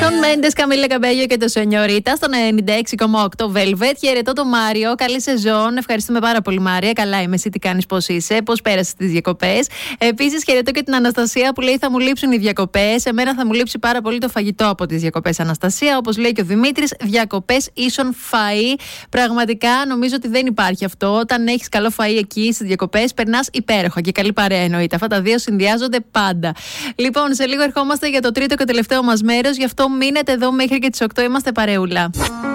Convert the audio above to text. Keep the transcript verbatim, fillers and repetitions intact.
Σον Μέντες, Καμίλα Καμπέλιο και το Σενιωρίτα στον ενενήντα έξι κόμμα οκτώ Velvet. Χαιρετώ τον Μάριο. Καλή σεζόν. Ευχαριστούμε πάρα πολύ, Μάρια. Καλά είμαι. Εσύ τι κάνεις, πώς είσαι, πώς πέρασες τις διακοπές. Επίσης, χαιρετώ και την Αναστασία που λέει: θα μου λείψουν οι διακοπές. Εμένα θα μου λείψει πάρα πολύ το φαγητό από τις διακοπές, Αναστασία. Όπως λέει και ο Δημήτρης, διακοπές ίσον φαΐ. Πραγματικά νομίζω ότι δεν υπάρχει αυτό. Όταν έχεις καλό φαΐ εκεί στις διακοπές, περνάς υπέροχα και καλή παρέα εννοείται. Αυτά τα δύο συνδυάζονται πάντα. Λοιπόν, σε λίγο ερχόμαστε για το τρίτο και τελευταίο μας μέρος. Γι' αυτό μείνετε εδώ μέχρι και τις οκτώ. Είμαστε παρεούλα.